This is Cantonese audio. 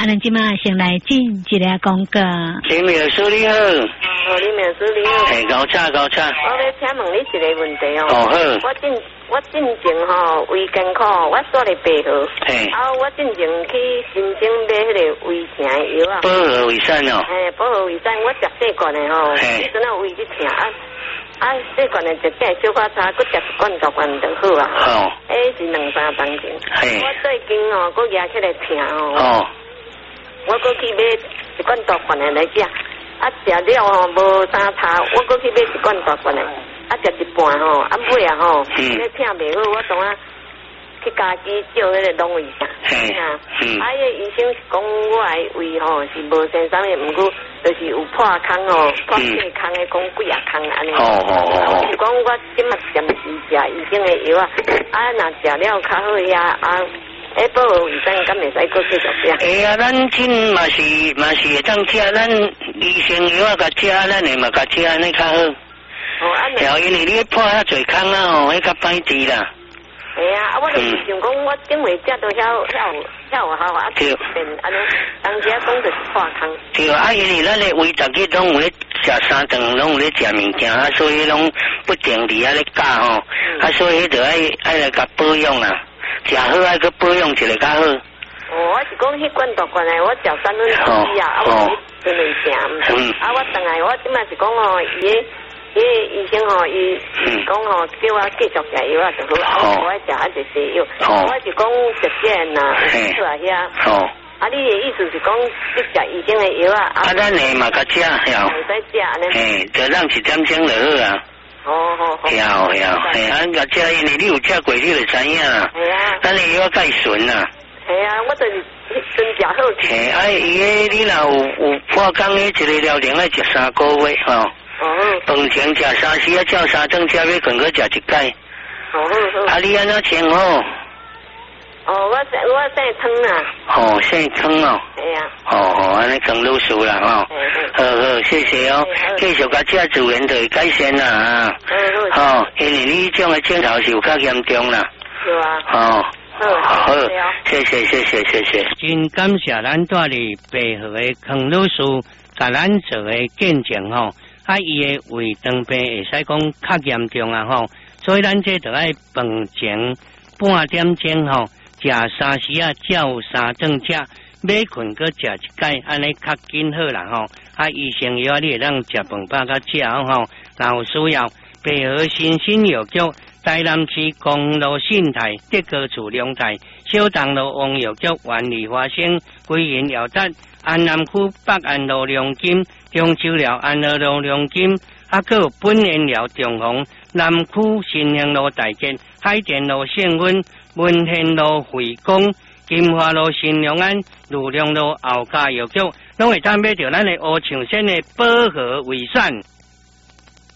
咱即马先来进一个广告。 林秘书你好。 林秘书你好。 高差。 我要请问你一个问题哦。 好。 我进前胃健康，我住咧白河。我进前去新增买迄个胃疼的药啊。 保和胃散哦。 保和胃散，我食细罐的吼，迄阵胃去疼细罐的一盖小可差，佮食一罐大罐就好啊。 好。 是2-3当前。我最近佮牙起来疼我佮去买一罐大罐的来食，食了无3叉，我佮去买一罐大罐的。食一半尾啊那听袂好，我当去家己照迄个拢胃啥，医生是讲我的胃是无生啥物，毋过就是有破空破细空的，讲几啊空安尼。我是讲我即马暂时食医生的药若食了较好呀保和胃散敢袂使搁继续食？ 咱今嘛是会当食，咱医生药甲食，咱会嘛甲食安尼较好。因为你破遐侪空迄较歹治啦。我就是想讲，我顶回食到遐有效对，安尼当时讲就是破空。对因为咱的胃逐日拢有咧食3顿，拢有咧食物件所以拢不定时咧教所以就爱来甲保养啦，食好爱去保养一下较好。我是讲迄罐大罐的，我食3顿我真会食。我等下我即摆是讲医生伊讲叫我继续食药就好，我食一些药。我是讲食健啦，出来遐。你的意思是讲去食医生的药咱会嘛甲食，袂使食安尼。就让1点钟就好啊。好。甲食，因为你有食过，你就知影啦。咱的药介纯啦。我就是真食好。你若有破工的一个疗程，爱食3个月饭前食3时照3顿，食要困去食1摆。好。你安怎称呼？我姓汤啊。姓汤安尼汤老师啦好，谢谢继续甲食自然就会改善啦因为你这种的症头是有较严重啦。是啊。好，谢谢。真感谢咱住伫白河的康老师，甲咱做的见证伊的胃肠病会使讲较严重所以咱这就爱饭前半点钟食3时照3顿食，要困搁食1摆，安尼较紧好啦医生药你会当食饭饱甲食然后需要白河新生药局台南市公路信泰德高处龙台小东路王药局万里花生归仁药站安南区北安路龙金中秋寮安乐路龙金还有本源寮中红南区新兴路大街海淀路圣温文贤路惠光金华路新隆安鲁良路后家药局拢会当买到咱的乌象线的保和胃散。